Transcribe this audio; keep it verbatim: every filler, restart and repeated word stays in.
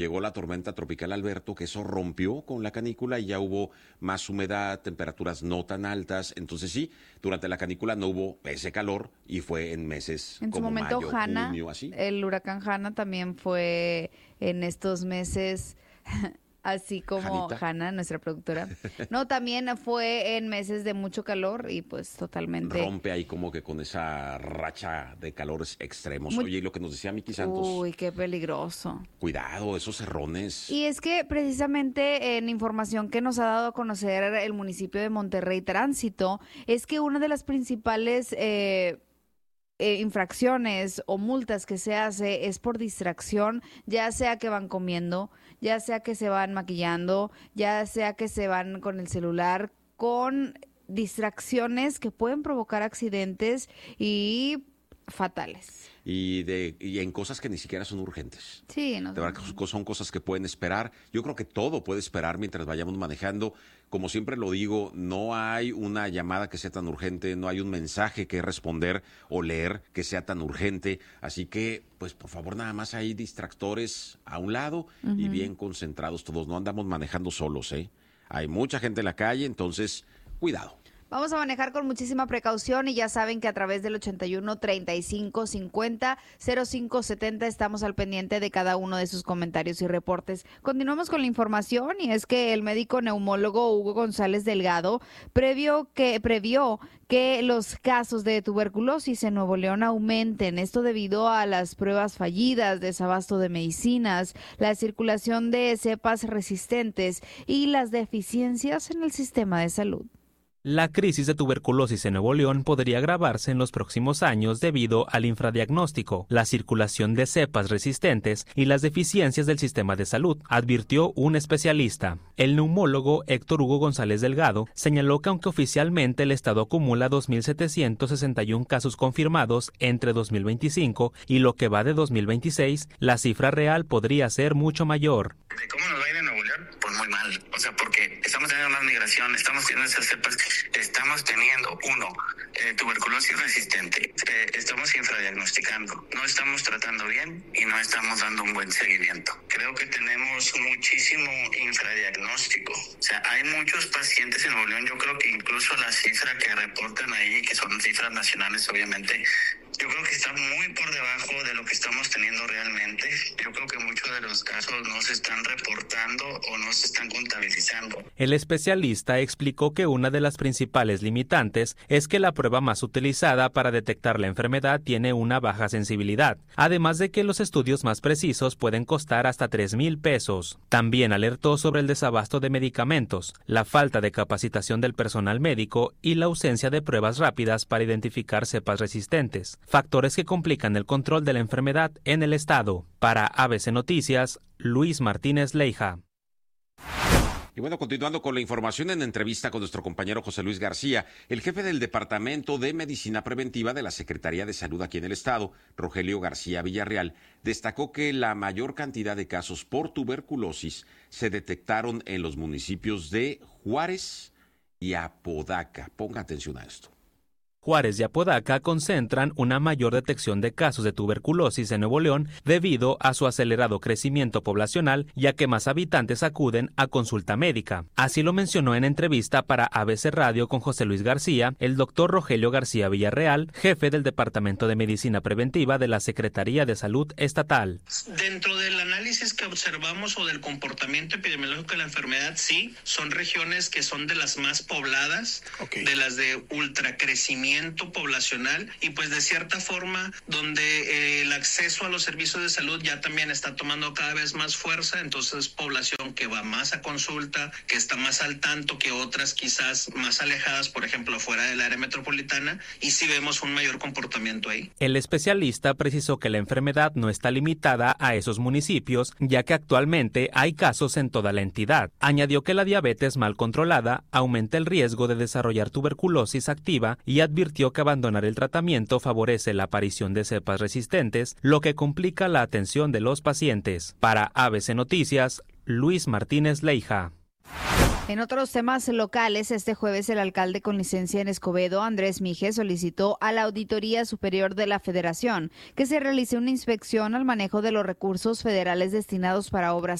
Llegó la tormenta tropical Alberto, que eso rompió con la canícula y ya hubo más humedad, temperaturas no tan altas. Entonces sí, durante la canícula no hubo ese calor y fue en meses en como su momento, mayo, Hanna, junio, así. El huracán Hanna también fue en estos meses... Así como Janita. Hanna, nuestra productora. No, también fue en meses de mucho calor y pues totalmente... Rompe ahí como que con esa racha de calores extremos. Muy... Oye, y lo que nos decía Miki Santos. Uy, qué peligroso. Cuidado, esos cerrones. Y es que precisamente en información que nos ha dado a conocer el municipio de Monterrey Tránsito, es que una de las principales... Eh, Eh, infracciones o multas que se hace es por distracción, ya sea que van comiendo, ya sea que se van maquillando, ya sea que se van con el celular, con distracciones que pueden provocar accidentes y fatales. Y, de, y en cosas que ni siquiera son urgentes. Sí, no. De verdad que son cosas que pueden esperar. Yo creo que todo puede esperar mientras vayamos manejando. Como siempre lo digo, no hay una llamada que sea tan urgente, no hay un mensaje que responder o leer que sea tan urgente. Así que, pues por favor, nada más hay distractores a un lado uh-huh. y bien concentrados todos. No andamos manejando solos, ¿eh? Hay mucha gente en la calle, entonces, cuidado. Vamos a manejar con muchísima precaución y ya saben que a través del ochenta y uno, treinta y cinco, cincuenta, cero cinco setenta estamos al pendiente de cada uno de sus comentarios y reportes. Continuamos con la información y es que el médico neumólogo Hugo González Delgado previó que, previó que los casos de tuberculosis en Nuevo León aumenten. Esto debido a las pruebas fallidas, desabasto de medicinas, la circulación de cepas resistentes y las deficiencias en el sistema de salud. La crisis de tuberculosis en Nuevo León podría agravarse en los próximos años debido al infradiagnóstico, la circulación de cepas resistentes y las deficiencias del sistema de salud, advirtió un especialista. El neumólogo Héctor Hugo González Delgado señaló que aunque oficialmente el estado acumula dos mil setecientos sesenta y uno casos confirmados entre dos mil veinticinco y lo que va de dos mil veintiséis, la cifra real podría ser mucho mayor. ¿De cómo nos va a ir en Nuevo León? Pues muy mal, o sea, porque estamos teniendo más migración, estamos teniendo esas cepas, estamos teniendo, uno, eh, tuberculosis resistente, eh, estamos infradiagnosticando, no estamos tratando bien y no estamos dando un buen seguimiento. Creo que tenemos muchísimo infradiagnóstico, o sea, hay muchos pacientes en Nuevo León, yo creo que incluso la cifra que reportan ahí, que son cifras nacionales obviamente, yo creo que está muy por debajo de lo que estamos teniendo realmente. Yo creo que muchos de los casos no se están reportando o no se están contabilizando. El especialista explicó que una de las principales limitantes es que la prueba más utilizada para detectar la enfermedad tiene una baja sensibilidad, además de que los estudios más precisos pueden costar hasta tres mil pesos. También alertó sobre el desabasto de medicamentos, la falta de capacitación del personal médico y la ausencia de pruebas rápidas para identificar cepas resistentes, factores que complican el control de la enfermedad en el estado. Para A B C Noticias, Luis Martínez Leija. Y bueno, continuando con la información en entrevista con nuestro compañero José Luis García, el jefe del Departamento de Medicina Preventiva de la Secretaría de Salud aquí en el estado, Rogelio García Villarreal, destacó que la mayor cantidad de casos por tuberculosis se detectaron en los municipios de Juárez y Apodaca. Ponga atención a esto. Juárez y Apodaca concentran una mayor detección de casos de tuberculosis en Nuevo León debido a su acelerado crecimiento poblacional, ya que más habitantes acuden a consulta médica. Así lo mencionó en entrevista para A B C Radio con José Luis García, el doctor Rogelio García Villarreal, jefe del Departamento de Medicina Preventiva de la Secretaría de Salud Estatal. Dentro del análisis que observamos o del comportamiento epidemiológico de la enfermedad, sí, son regiones que son de las más pobladas, okay, de las de ultracrecimiento poblacional y pues de cierta forma donde eh, el acceso a los servicios de salud ya también está tomando cada vez más fuerza, entonces población que va más a consulta, que está más al tanto que otras quizás más alejadas, por ejemplo fuera del área metropolitana, y sí vemos un mayor comportamiento ahí. El especialista precisó que la enfermedad no está limitada a esos municipios, ya que actualmente hay casos en toda la entidad. Añadió que la diabetes mal controlada aumenta el riesgo de desarrollar tuberculosis activa y advirtió advirtió que abandonar el tratamiento favorece la aparición de cepas resistentes, lo que complica la atención de los pacientes. Para A B C Noticias, Luis Martínez Leija. En otros temas locales, este jueves el alcalde con licencia en Escobedo, Andrés Mije, solicitó a la Auditoría Superior de la Federación que se realice una inspección al manejo de los recursos federales destinados para obras